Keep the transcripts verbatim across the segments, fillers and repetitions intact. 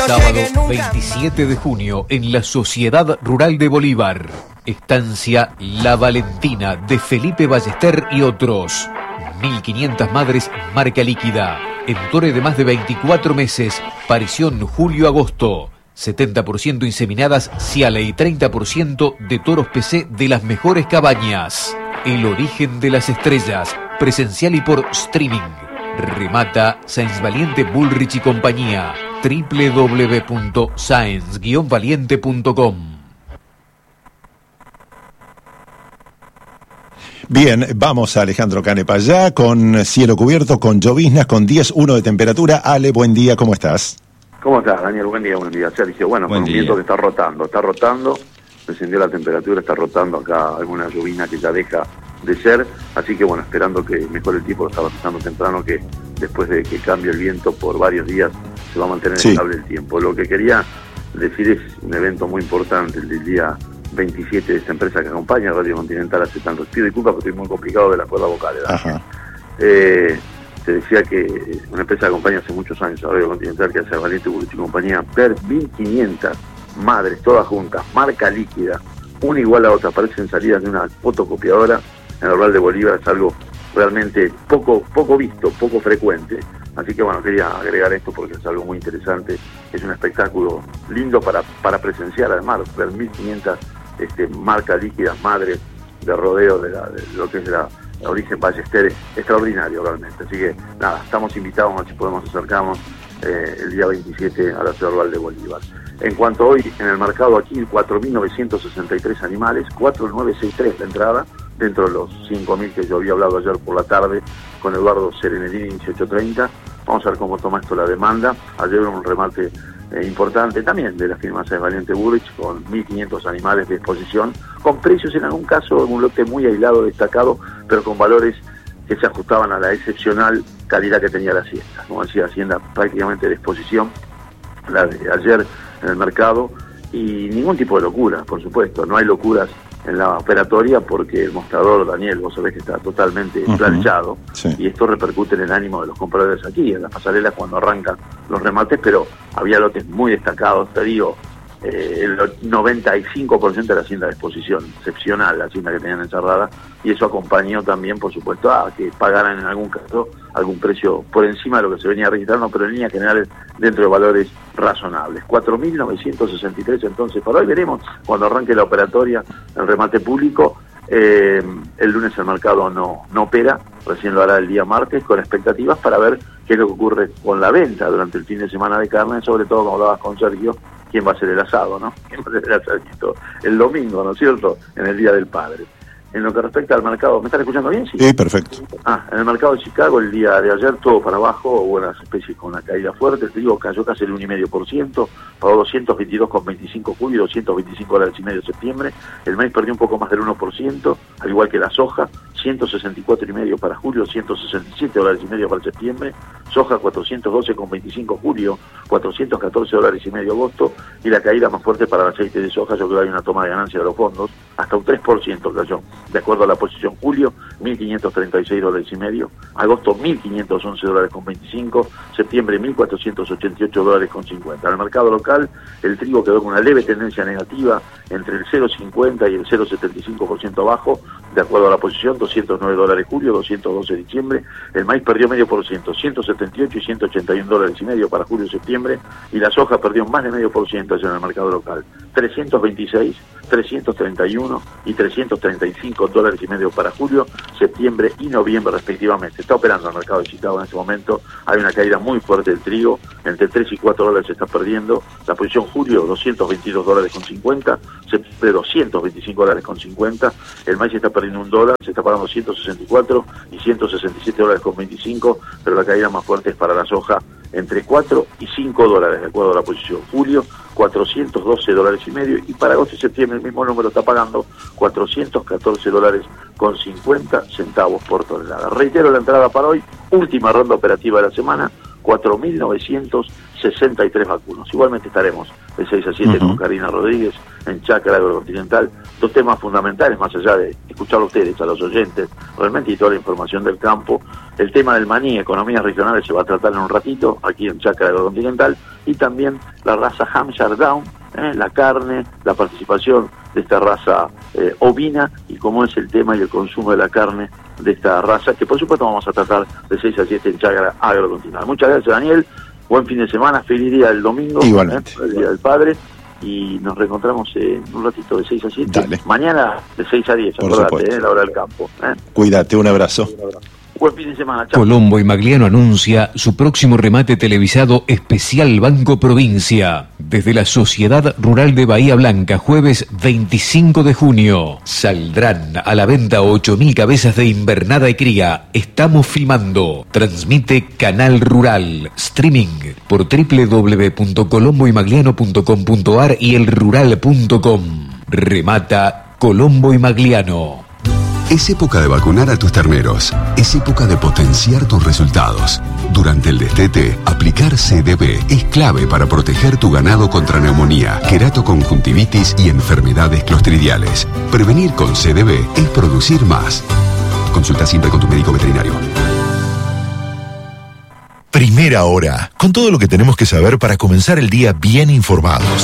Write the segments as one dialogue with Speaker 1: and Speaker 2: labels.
Speaker 1: Sábado veintisiete de junio en la Sociedad Rural de Bolívar. Estancia La Valentina de Felipe Ballester y otros. mil quinientas madres marca líquida. Entore de más de veinticuatro meses. Parición julio-agosto. setenta por ciento inseminadas Ciale y treinta por ciento de toros P C de las mejores cabañas. El origen de las estrellas. Presencial y por streaming. Remata Sáenz Valiente Bullrich y compañía. doble u doble u doble u punto sáenz guion valiente punto com.
Speaker 2: Bien, vamos a Alejandro Canepayá con cielo cubierto, con lloviznas, con diez punto uno de temperatura. Ale, buen día, ¿cómo estás?
Speaker 3: ¿Cómo estás, Daniel? Buen día, buen día. Sergio, bueno,
Speaker 2: buen
Speaker 3: con un
Speaker 2: día.
Speaker 3: viento que está rotando, está rotando, descendió la temperatura, está rotando acá alguna llovizna que ya deja de ser, así que bueno, esperando que mejore el tiempo, estaba pensando temprano que después de que cambie el viento por varios días se va a mantener
Speaker 2: sí.
Speaker 3: estable el tiempo. Lo que quería decir es un evento muy importante, el del día veintisiete de esta empresa que acompaña Radio Continental hace tanto. Pido disculpas porque estoy muy complicado de las cuerdas vocales.
Speaker 2: Ajá.
Speaker 3: Eh, te decía que una empresa que acompaña hace muchos años a Radio Continental, que hace Valiente Bullrich y compañía, per mil quinientas madres, todas juntas, marca líquida, una igual a otra, parecen salidas de una fotocopiadora en el Rural de Bolívar, es algo realmente poco poco visto, poco frecuente. Así que bueno, quería agregar esto porque es algo muy interesante, es un espectáculo lindo para, para presenciar, además, ver mil quinientas este, marcas líquidas, madres de rodeo de, la, de lo que es la, la origen Ballester, es extraordinario realmente. Así que nada, estamos invitados, a ver si podemos acercarnos eh, el día veintisiete a la ciudad rural de Bolívar. En cuanto a hoy, en el mercado aquí, cuatro mil novecientos sesenta y tres animales, cuatro mil novecientos sesenta y tres la entrada, dentro de los cinco mil que yo había hablado ayer por la tarde con Eduardo Serenelini, dieciocho treinta. Vamos a ver cómo toma esto la demanda. Ayer hubo un remate eh, importante también de la firma Sáenz Valiente Bullrich con mil quinientos animales de exposición, con precios en algún caso, en un lote muy aislado, destacado, pero con valores que se ajustaban a la excepcional calidad que tenía la Hacienda. Como decía, Hacienda prácticamente de exposición, la de ayer en el mercado, y ningún tipo de locura, por supuesto, no hay locuras en la operatoria porque el mostrador, Daniel, vos sabés que está totalmente uh-huh. planchado, sí. Y esto repercute en el ánimo de los compradores aquí, en las pasarelas cuando arrancan los remates, pero había lotes muy destacados, te digo, eh, el noventa y cinco por ciento de la hacienda de exposición, excepcional la hacienda que tenían encerrada, y eso acompañó también, por supuesto, a que pagaran en algún caso algún precio por encima de lo que se venía registrando, pero en líneas generales dentro de valores razonables. cuatro mil novecientos sesenta y tres entonces, por hoy veremos cuando arranque la operatoria, el remate público. Eh, el lunes el mercado no, no opera, recién lo hará el día martes, con expectativas para ver qué es lo que ocurre con la venta durante el fin de semana de carne, sobre todo como hablabas con Sergio, quién va a ser el asado, ¿no? ¿Quién va a ser el asadito? El domingo, ¿no es cierto? En el Día del Padre. En lo que respecta al mercado, ¿me están escuchando bien? Sí,
Speaker 2: sí, perfecto.
Speaker 3: Ah, en el mercado de Chicago el día de ayer todo para abajo, buenas especies con una caída fuerte, te digo, cayó casi el uno coma cinco por ciento, pagó doscientos veintidós coma veinticinco julio, doscientos veinticinco dólares y medio septiembre, el maíz perdió un poco más del uno por ciento, al igual que la soja, ciento sesenta y cuatro y medio para julio, ciento sesenta y siete dólares y medio para septiembre, soja cuatrocientos doce coma veinticinco julio, cuatrocientos catorce dólares y medio agosto, y la caída más fuerte para el aceite de soja, yo creo que hay una toma de ganancia de los fondos, hasta un tres por ciento cayó, de acuerdo a la posición julio, mil quinientos treinta y seis dólares y medio, agosto mil quinientos once dólares con veinticinco, septiembre mil cuatrocientos ochenta y ocho dólares con cincuenta. En el mercado local, el trigo quedó con una leve tendencia negativa entre el cero coma cincuenta y el cero coma setenta y cinco por ciento abajo, de acuerdo a la posición, doscientos nueve dólares julio, doscientos doce diciembre, el maíz perdió medio por ciento, ciento setenta y ocho y ciento ochenta y uno dólares y medio para julio y septiembre, y la soja perdió más de medio por ciento en el mercado local, trescientos veintiséis, trescientos treinta y uno y trescientos treinta y cinco dólares y medio para julio, septiembre y noviembre respectivamente. Está operando el mercado de Chicago en este momento, hay una caída muy fuerte del trigo, entre tres y cuatro dólares se está perdiendo, la posición julio doscientos veintidós dólares con cincuenta, septiembre doscientos veinticinco dólares con cincuenta, el maíz está perdiendo un dólar, se está pagando ciento sesenta y cuatro y ciento sesenta y siete dólares con veinticinco, pero la caída más fuerte es para la soja, entre cuatro y cinco dólares de acuerdo a la posición julio, cuatrocientos doce dólares y medio, y para agosto y septiembre el mismo número está pagando cuatrocientos catorce dólares con cincuenta centavos por tonelada. Reitero la entrada para hoy, última ronda operativa de la semana, cuatro mil novecientos sesenta y tres vacunos. Igualmente estaremos de seis a siete uh-huh. con Karina Rodríguez en Chácara Agrocontinental. Dos temas fundamentales, más allá de escuchar a ustedes, a los oyentes, realmente, y toda la información del campo. El tema del maní, economías regionales, se va a tratar en un ratito aquí en Chácara Agrocontinental. y también la raza Hampshire Down, eh, la carne, la participación de esta raza eh, ovina y cómo es el tema y el consumo de la carne de esta raza, que por supuesto vamos a tratar de seis a siete en Chagra Agrocontinental. Muchas gracias, Daniel, buen fin de semana, feliz día del domingo,
Speaker 2: igualmente,
Speaker 3: eh, el día del padre, y nos reencontramos en un ratito de seis a siete.
Speaker 2: Dale.
Speaker 3: Mañana de seis a diez,
Speaker 2: por
Speaker 3: acordate, eh, la hora del campo. Eh.
Speaker 2: Cuídate, un abrazo.
Speaker 3: Un abrazo. Buen fin de semana, chao.
Speaker 1: Colombo y Magliano anuncia su próximo remate televisado especial Banco Provincia. Desde la Sociedad Rural de Bahía Blanca, jueves veinticinco de junio. Saldrán a la venta ocho mil cabezas de invernada y cría. Estamos filmando. Transmite Canal Rural. Streaming por doble u doble u doble u punto colombo y magliano punto com punto a r y el rural punto com. Remata Colombo y Magliano.
Speaker 4: Es época de vacunar a tus terneros. Es época de potenciar tus resultados. Durante el destete, aplicar C D B es clave para proteger tu ganado contra neumonía, queratoconjuntivitis y enfermedades clostridiales. Prevenir con C D B es producir más. Consulta siempre con tu médico veterinario.
Speaker 5: Primera hora, con todo lo que tenemos que saber para comenzar el día bien informados.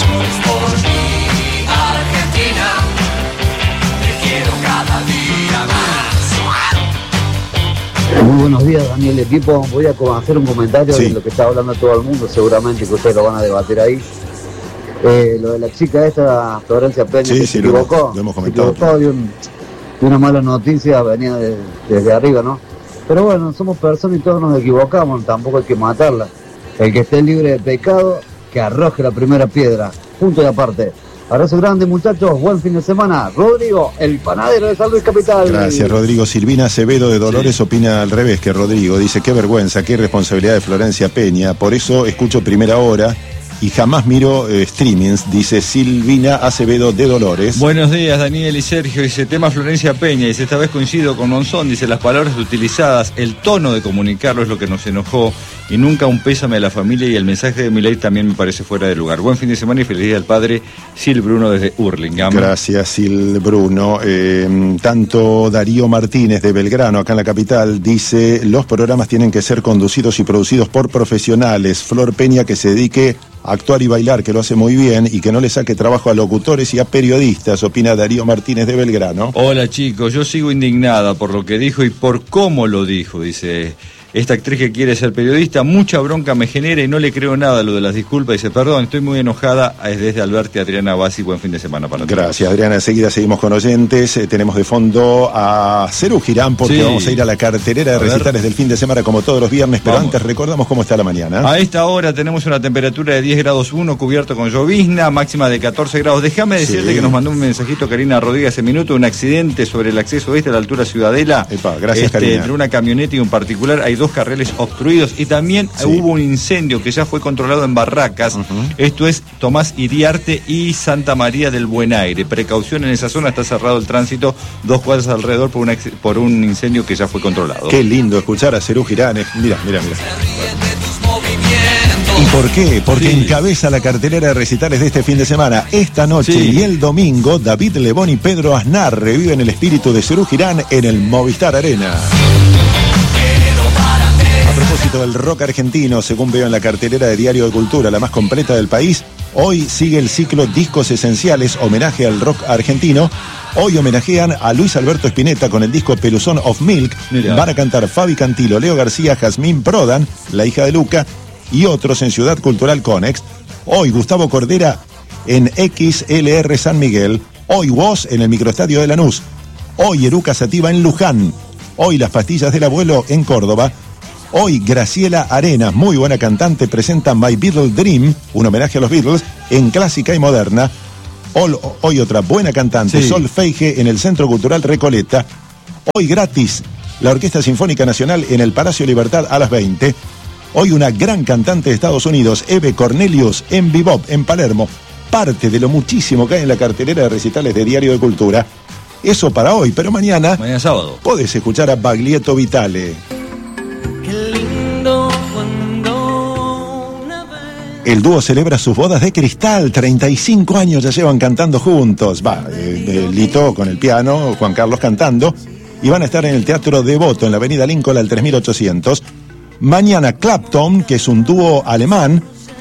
Speaker 6: Muy buenos días, Daniel, equipo. Voy a hacer un comentario sí. de lo que está hablando todo el mundo, seguramente que ustedes lo van a debatir ahí. Eh, lo de la chica esta, Florencia Peña,
Speaker 2: sí,
Speaker 6: que
Speaker 2: sí,
Speaker 6: se equivocó,
Speaker 2: lo hemos
Speaker 6: se
Speaker 2: comentado.
Speaker 6: equivocó de, un, de una mala noticia, venía de, desde arriba, ¿no? Pero bueno, somos personas y todos nos equivocamos, tampoco hay que matarla. El que esté libre de pecado, que arroje la primera piedra, punto y aparte. Abrazo grande, muchachos, buen fin de semana. Rodrigo, el panadero de San Luis Capital.
Speaker 2: Gracias, Rodrigo. Silvina Acevedo de Dolores sí. opina al revés que Rodrigo. Dice, qué vergüenza, qué irresponsabilidad de Florencia Peña. Por eso escucho Primera Hora y jamás miro eh, streamings, dice Silvina Acevedo de Dolores.
Speaker 7: Buenos días, Daniel y Sergio. Dice, tema Florencia Peña. Dice, esta vez coincido con Monzón. Dice, las palabras utilizadas, el tono de comunicarlo es lo que nos enojó. Y nunca un pésame a la familia, y el mensaje de Milei también me parece fuera de lugar. Buen fin de semana y feliz día al padre. Sil Bruno desde Hurlingham.
Speaker 2: Gracias, Sil Bruno. Eh, tanto Darío Martínez de Belgrano, acá en la capital, dice, los programas tienen que ser conducidos y producidos por profesionales. Flor Peña, que se dedique a actuar y bailar, que lo hace muy bien, y que no le saque trabajo a locutores y a periodistas, opina Darío Martínez de Belgrano.
Speaker 7: Hola, chicos, yo sigo indignada por lo que dijo y por cómo lo dijo, dice... Esta actriz que quiere ser periodista, mucha bronca me genera y no le creo nada a lo de las disculpas. Dice, perdón, estoy muy enojada. Es desde Alberti, Adriana Bassi. Buen fin de semana para todos.
Speaker 2: Gracias, Adriana. Enseguida seguimos con oyentes. Eh, tenemos de fondo a Cerú Girán, porque sí. vamos a ir a la cartelera de recitales del fin de semana como todos los viernes. Pero vamos. Antes recordamos cómo está la mañana.
Speaker 7: A esta hora tenemos una temperatura de diez grados uno, cubierto con llovizna, máxima de catorce grados. Déjame decirte sí. que nos mandó un mensajito Karina Rodríguez hace minuto, un accidente sobre el acceso oeste a la altura Ciudadela.
Speaker 2: Epa, gracias,
Speaker 7: este,
Speaker 2: Karina.
Speaker 7: Entre una camioneta y un particular hay dos carriles obstruidos. Y también sí. hubo un incendio que ya fue controlado en Barracas. Uh-huh. Esto es Tomás Iriarte y Santa María del Buen Aire. Precaución en esa zona, está cerrado el tránsito dos cuadras alrededor por, una, por un incendio que ya fue controlado.
Speaker 2: Qué lindo escuchar a Cerú Girán. Mira, mira, mira. ¿Y por qué? Porque sí. encabeza la cartelera de recitales de este fin de semana. Esta noche sí. y el domingo, David Lebón y Pedro Aznar reviven el espíritu de Cerú Girán en el Movistar Arena. A propósito del rock argentino, según veo en la cartelera de Diario de Cultura, la más completa del país, hoy sigue el ciclo Discos Esenciales, homenaje al rock argentino. Hoy homenajean a Luis Alberto Spinetta con el disco Peluzón of Milk. Mirá. Van a cantar Fabi Cantilo, Leo García, Jazmín Prodan, la hija de Luca, y otros en Ciudad Cultural Conex. Hoy Gustavo Cordera en X L R San Miguel. Hoy Woz en el microestadio de Lanús. Hoy Eruca Sativa en Luján. Hoy Las Pastillas del Abuelo en Córdoba. Hoy Graciela Arenas, muy buena cantante, presenta My Beatle Dream, un homenaje a los Beatles, en clásica y moderna. Hoy, hoy otra buena cantante, sí. Sol Feige, en el Centro Cultural Recoleta. Hoy gratis, la Orquesta Sinfónica Nacional en el Palacio Libertad a las veinte. Hoy una gran cantante de Estados Unidos, Eve Cornelius, en Bebop, en Palermo. Parte de lo muchísimo que hay en la cartelera de recitales de Diario de Cultura. Eso para hoy, pero mañana...
Speaker 7: Mañana sábado.
Speaker 2: Podés escuchar a Baglietto Vitale. El dúo celebra sus bodas de cristal, treinta y cinco años ya llevan cantando juntos. Va, eh, eh, Lito con el piano, Juan Carlos cantando, y van a estar en el Teatro Devoto, en la avenida Lincoln al tres mil ochocientos. Mañana Clapton, que es un dúo alemán,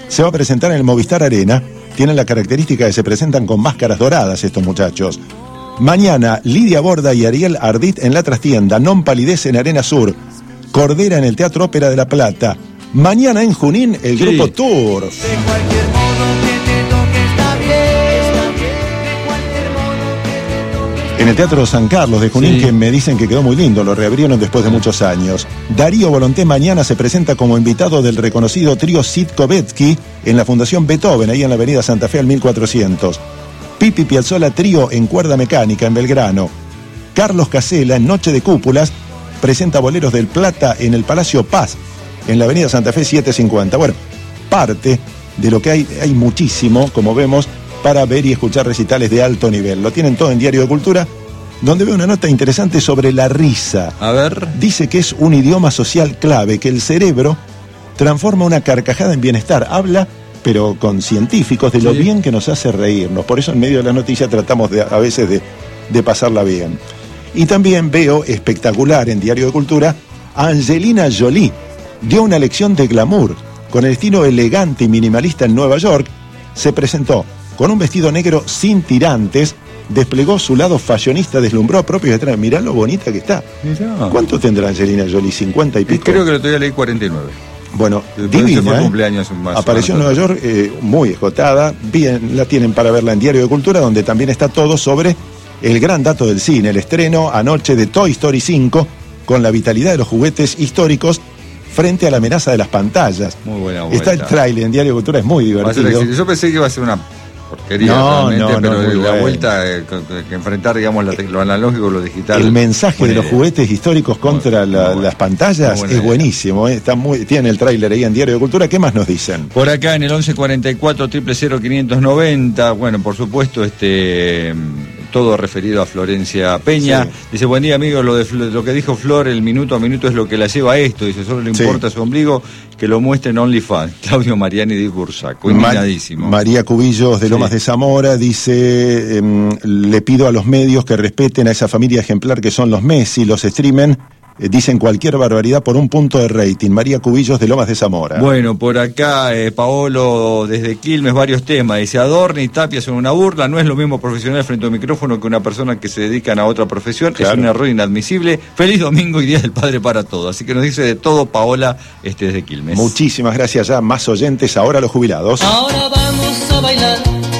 Speaker 2: se va a presentar en el Movistar Arena. Tienen la característica de que se presentan con máscaras doradas estos muchachos. Mañana, Lidia Borda y Ariel Ardit en la trastienda, Non Palidez en Arena Sur, Cordera en el Teatro Ópera de La Plata. Mañana en Junín, el
Speaker 7: Sí.
Speaker 2: grupo Tour.
Speaker 8: De cualquier modo que te toque está bien, está bien. De cualquier modo que te toque.
Speaker 2: En el Teatro San Carlos de Junín,
Speaker 7: Sí.
Speaker 2: que me dicen que quedó muy lindo, lo reabrieron después de muchos años. Darío Volonté mañana se presenta como invitado del reconocido trío Sitkovetsky en la Fundación Beethoven, ahí en la avenida Santa Fe al mil cuatrocientos. Pipi Piazzolla trío en cuerda mecánica en Belgrano. Carlos Casella en Noche de Cúpulas presenta Boleros del Plata en el Palacio Paz, en la avenida Santa Fe setecientos cincuenta. Bueno, parte de lo que hay, hay muchísimo, como vemos, para ver y escuchar recitales de alto nivel. Lo tienen todo en Diario de Cultura, donde veo una nota interesante sobre la risa.
Speaker 7: A ver.
Speaker 2: Dice que es un idioma social clave, que el cerebro transforma una carcajada en bienestar. Habla, pero con científicos, de lo
Speaker 7: Sí.
Speaker 2: bien que nos hace reírnos. Por eso en medio de la noticia tratamos de, a veces de, de pasarla bien. Y también veo espectacular en Diario de Cultura a Angelina Jolie. Dio una lección de glamour. Con el estilo elegante y minimalista en Nueva York, se presentó con un vestido negro sin tirantes, desplegó su lado fashionista, deslumbró a propios detrás. Mirá lo bonita que está.
Speaker 7: Mirá.
Speaker 2: ¿Cuánto tendrá Angelina Jolie? ¿cincuenta y pico?
Speaker 7: Creo que el otro día leí cuarenta y nueve.
Speaker 2: Bueno,
Speaker 7: Pero ese
Speaker 2: divina,
Speaker 7: fue el
Speaker 2: ¿eh?
Speaker 7: cumpleaños más-
Speaker 2: Apareció en
Speaker 7: más
Speaker 2: Nueva York, eh, muy esgotada. Bien, la tienen para verla en Diario de Cultura, donde también está todo sobre el gran dato del cine, el estreno anoche de Toy Story cinco, con la vitalidad de los juguetes históricos frente a la amenaza de las pantallas.
Speaker 7: Muy buena vuelta.
Speaker 2: Está el tráiler en Diario de Cultura, es muy
Speaker 7: Va a ser
Speaker 2: divertido.
Speaker 7: excelente. Yo pensé que iba a ser una porquería
Speaker 2: No,
Speaker 7: realmente,
Speaker 2: no, no,
Speaker 7: pero
Speaker 2: muy
Speaker 7: la
Speaker 2: bueno.
Speaker 7: vuelta eh, que, que enfrentar, digamos, la tec- lo analógico con lo digital.
Speaker 2: El mensaje
Speaker 7: buena
Speaker 2: de los
Speaker 7: idea.
Speaker 2: juguetes históricos contra
Speaker 7: Muy-
Speaker 2: la-
Speaker 7: muy bueno.
Speaker 2: las pantallas
Speaker 7: Muy buena
Speaker 2: es
Speaker 7: idea.
Speaker 2: buenísimo. ¿eh? Está muy, tienen el tráiler ahí en Diario de Cultura. ¿Qué más nos dicen?
Speaker 7: Por acá en el once cuarenta y cuatro, cero cero quinientos noventa, bueno, por supuesto, este todo referido a Florencia Peña.
Speaker 2: Sí.
Speaker 7: Dice, buen día, amigo, lo de Fl- lo que dijo Flor, el minuto a minuto es lo que la lleva a esto. Dice, solo le
Speaker 2: Sí.
Speaker 7: importa su ombligo, que lo muestre en OnlyFans. Claudio Mariani de Bursaco,
Speaker 2: Ma-
Speaker 7: indignadísimo.
Speaker 2: María Cubillos de
Speaker 7: Sí.
Speaker 2: Lomas de Zamora dice, em, le pido a los medios que respeten a esa familia ejemplar que son los Messi, los streamen, eh, dicen cualquier barbaridad por un punto de rating. María Cubillos de Lomas de Zamora.
Speaker 7: Bueno, por acá eh, Paolo desde Quilmes, varios temas. Dice, Adorni y Tapia son una burla, no es lo mismo profesional frente a un micrófono que una persona que se dedican a otra profesión.
Speaker 2: Claro.
Speaker 7: Es un error inadmisible. Feliz domingo y Día del Padre para todos. Así que nos dice de todo Paola este, desde Quilmes.
Speaker 2: Muchísimas gracias, ya más oyentes, ahora los jubilados.
Speaker 8: Ahora vamos a bailar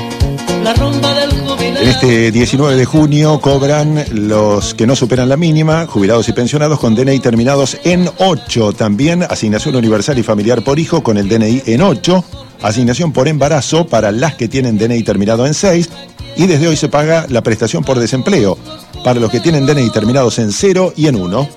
Speaker 8: la rumba del jubilado.
Speaker 2: En este diecinueve de junio cobran los que no superan la mínima, jubilados y pensionados con D N I terminados en ocho. También asignación universal y familiar por hijo con el D N I en ocho. Asignación por embarazo para las que tienen D N I terminado en seis. Y desde hoy se paga la prestación por desempleo para los que tienen D N I terminados en cero y en uno.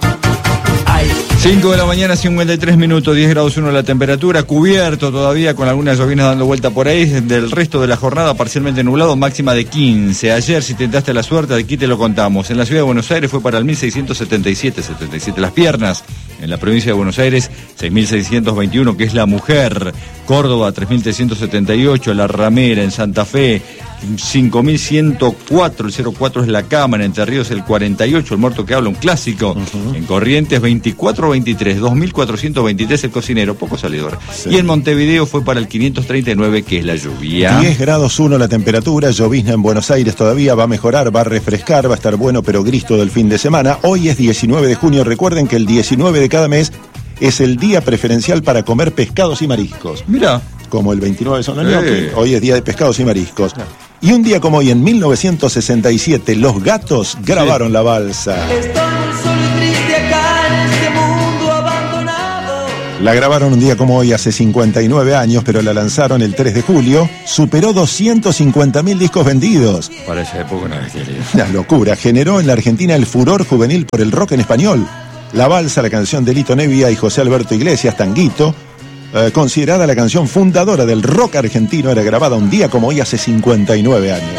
Speaker 7: cinco de la mañana, cincuenta y tres minutos, diez grados uno la temperatura, cubierto todavía con algunas llovinas dando vuelta por ahí. Del resto de la jornada parcialmente nublado, máxima de quince. Ayer, si tentaste la suerte, aquí te lo contamos. En la ciudad de Buenos Aires fue para el mil seiscientos setenta y siete, setenta y siete las piernas. En la provincia de Buenos Aires, seis mil seiscientos veintiuno, que es la mujer. Córdoba, tres mil trescientos setenta y ocho, la ramera. En Santa Fe, cinco mil ciento cuatro, el cero cuatro es la cámara. Entre Ríos, el cuarenta y ocho, el muerto que habla, un clásico. Uh-huh. En Corrientes, veinticuatro veintitrés, dos mil cuatrocientos veintitrés el cocinero, poco salidor. Sí. Y en Montevideo fue para el quinientos treinta y nueve, que es la lluvia.
Speaker 2: diez grados uno la temperatura, llovizna en Buenos Aires todavía, va a mejorar, va a refrescar, va a estar bueno pero gris todo el fin de semana. Hoy es diecinueve de junio, recuerden que el diecinueve de cada mes es el día preferencial para comer pescados y mariscos.
Speaker 7: Mira.
Speaker 2: Como el veintinueve de San Año,
Speaker 7: Eh.
Speaker 2: hoy es día de pescados y mariscos. Y un día como hoy, en mil novecientos sesenta y siete, Los Gatos grabaron sí. La balsa.
Speaker 8: Estoy solo y triste acá en este mundo abandonado.
Speaker 2: La grabaron un día como hoy hace cincuenta y nueve años, pero la lanzaron el tres de julio. Superó doscientos cincuenta mil discos vendidos.
Speaker 7: Para esa época una bestialidad.
Speaker 2: Una locura. Generó en la Argentina el furor juvenil por el rock en español. La balsa, la canción de Lito Nevia y José Alberto Iglesias, Tanguito, eh, considerada la canción fundadora del rock argentino, era grabada un día como hoy hace cincuenta y nueve años.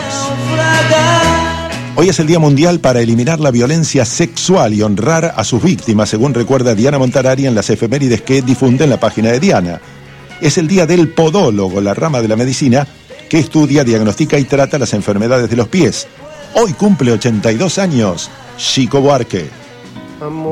Speaker 2: Hoy es el Día Mundial para eliminar la violencia sexual y honrar a sus víctimas, según recuerda Diana Montanari en las efemérides que difunde en la página de Diana. Es el Día del Podólogo, la rama de la medicina que estudia, diagnostica y trata las enfermedades de los pies. Hoy cumple ochenta y dos años Chico Buarque.